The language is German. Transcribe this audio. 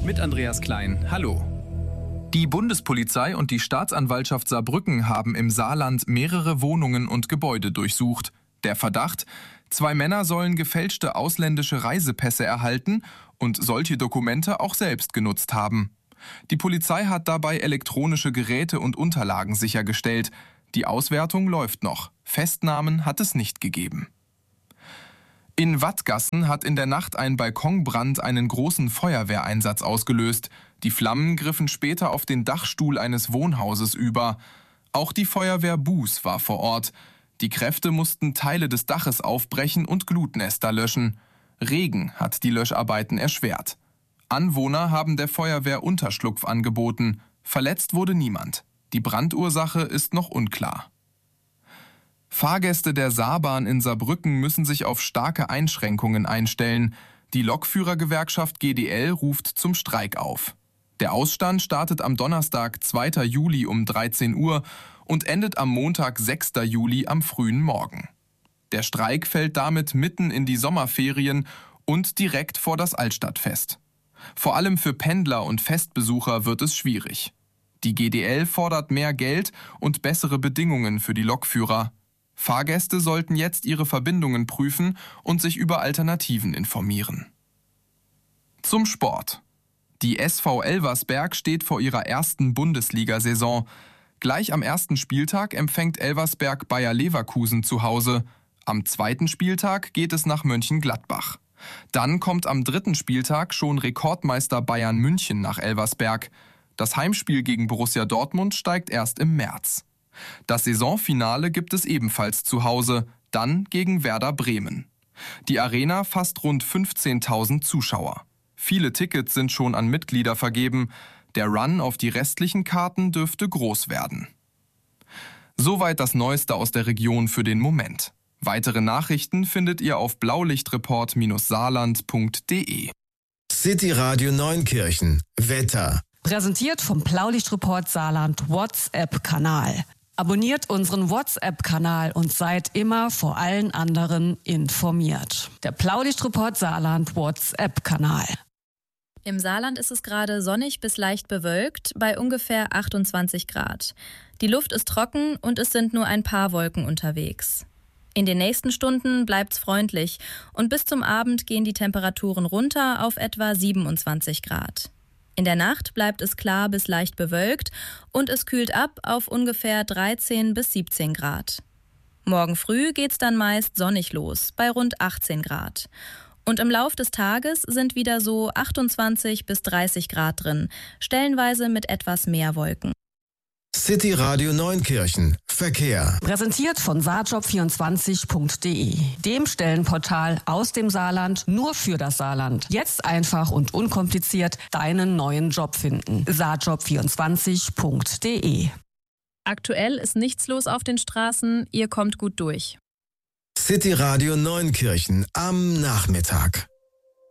mit Andreas Klein. Hallo. Die Bundespolizei und die Staatsanwaltschaft Saarbrücken haben im Saarland mehrere Wohnungen und Gebäude durchsucht. Der Verdacht: 2 Männer sollen gefälschte ausländische Reisepässe erhalten und solche Dokumente auch selbst genutzt haben. Die Polizei hat dabei elektronische Geräte und Unterlagen sichergestellt. Die Auswertung läuft noch. Festnahmen hat es nicht gegeben. In Wattgassen hat in der Nacht ein Balkonbrand einen großen Feuerwehreinsatz ausgelöst. Die Flammen griffen später auf den Dachstuhl eines Wohnhauses über. Auch die Feuerwehr Buß war vor Ort. Die Kräfte mussten Teile des Daches aufbrechen und Glutnester löschen. Regen hat die Löscharbeiten erschwert. Anwohner haben der Feuerwehr Unterschlupf angeboten. Verletzt wurde niemand. Die Brandursache ist noch unklar. Fahrgäste der Saarbahn in Saarbrücken müssen sich auf starke Einschränkungen einstellen. Die Lokführergewerkschaft GDL ruft zum Streik auf. Der Ausstand startet am Donnerstag, 2. Juli um 13 Uhr und endet am Montag, 6. Juli am frühen Morgen. Der Streik fällt damit mitten in die Sommerferien und direkt vor das Altstadtfest. Vor allem für Pendler und Festbesucher wird es schwierig. Die GDL fordert mehr Geld und bessere Bedingungen für die Lokführer. Fahrgäste sollten jetzt ihre Verbindungen prüfen und sich über Alternativen informieren. Zum Sport. Die SV Elversberg steht vor ihrer ersten Bundesliga-Saison. Gleich am ersten Spieltag empfängt Elversberg Bayer Leverkusen zu Hause. Am zweiten Spieltag geht es nach Mönchengladbach. Dann kommt am dritten Spieltag schon Rekordmeister Bayern München nach Elversberg. Das Heimspiel gegen Borussia Dortmund steigt erst im März. Das Saisonfinale gibt es ebenfalls zu Hause, dann gegen Werder Bremen. Die Arena fasst rund 15.000 Zuschauer. Viele Tickets sind schon an Mitglieder vergeben. Der Run auf die restlichen Karten dürfte groß werden. Soweit das Neueste aus der Region für den Moment. Weitere Nachrichten findet ihr auf blaulichtreport-saarland.de. City Radio Neunkirchen. Wetter. Präsentiert vom Blaulichtreport Saarland WhatsApp-Kanal. Abonniert unseren WhatsApp-Kanal und seid immer vor allen anderen informiert. Der Blaulichtreport Saarland WhatsApp-Kanal. Im Saarland ist es gerade sonnig bis leicht bewölkt, bei ungefähr 28 Grad. Die Luft ist trocken und es sind nur ein paar Wolken unterwegs. In den nächsten Stunden bleibt's freundlich und bis zum Abend gehen die Temperaturen runter auf etwa 27 Grad. In der Nacht bleibt es klar bis leicht bewölkt und es kühlt ab auf ungefähr 13 bis 17 Grad. Morgen früh geht's dann meist sonnig los, bei rund 18 Grad. Und im Lauf des Tages sind wieder so 28 bis 30 Grad drin, stellenweise mit etwas mehr Wolken. City Radio Neunkirchen. Verkehr. Präsentiert von saarjob24.de, dem Stellenportal aus dem Saarland nur für das Saarland. Jetzt einfach und unkompliziert deinen neuen Job finden. saarjob24.de. Aktuell ist nichts los auf den Straßen, ihr kommt gut durch. City Radio Neunkirchen am Nachmittag.